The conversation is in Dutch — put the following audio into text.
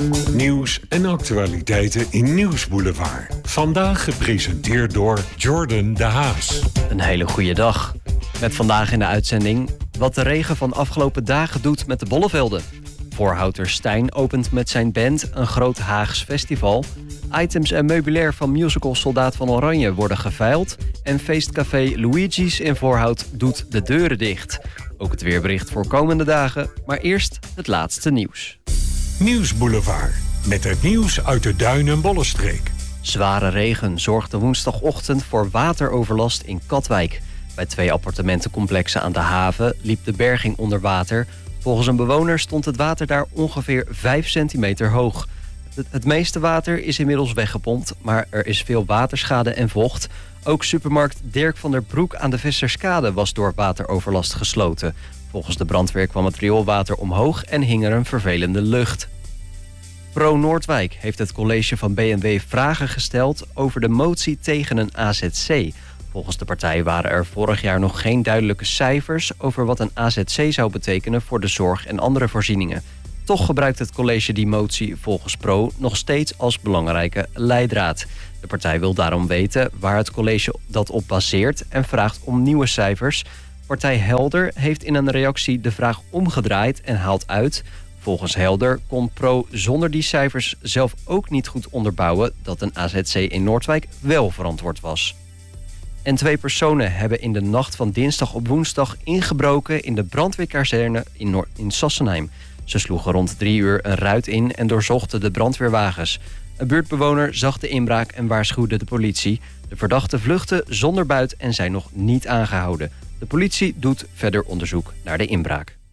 Nieuws en actualiteiten in Nieuwsboulevard. Vandaag gepresenteerd door Jordan de Haas. Een hele goede dag. Met vandaag in de uitzending wat de regen van afgelopen dagen doet met de bollevelden. Voorhouter Stijn opent met zijn band een groot Haags festival. Items en meubilair van musical Soldaat van Oranje worden geveild. En feestcafé Luigi's in Voorhout doet de deuren dicht. Ook het weerbericht voor komende dagen, maar eerst het laatste nieuws. Nieuwsboulevard, met het nieuws uit de Duin- en Bollenstreek. Zware regen zorgde woensdagochtend voor wateroverlast in Katwijk. Bij 2 appartementencomplexen aan de haven liep de berging onder water. Volgens een bewoner stond het water daar ongeveer 5 centimeter hoog. Het meeste water is inmiddels weggepompt, maar er is veel waterschade en vocht. Ook supermarkt Dirk van der Broek aan de Visserskade was door wateroverlast gesloten. Volgens de brandweer kwam het rioolwater omhoog en hing er een vervelende lucht. Pro Noordwijk heeft het college van BNW vragen gesteld over de motie tegen een AZC. Volgens de partij waren er vorig jaar nog geen duidelijke cijfers over wat een AZC zou betekenen voor de zorg en andere voorzieningen. Toch gebruikt het college die motie volgens Pro nog steeds als belangrijke leidraad. De partij wil daarom weten waar het college dat op baseert en vraagt om nieuwe cijfers. Partij Helder heeft in een reactie de vraag omgedraaid en haalt uit: volgens Helder kon Pro zonder die cijfers zelf ook niet goed onderbouwen dat een AZC in Noordwijk wel verantwoord was. En 2 personen hebben in de nacht van dinsdag op woensdag ingebroken in de brandweerkazerne in Sassenheim. Ze sloegen rond 3 uur een ruit in en doorzochten de brandweerwagens. Een buurtbewoner zag de inbraak en waarschuwde de politie. De verdachten vluchtten zonder buit en zijn nog niet aangehouden. De politie doet verder onderzoek naar de inbraak.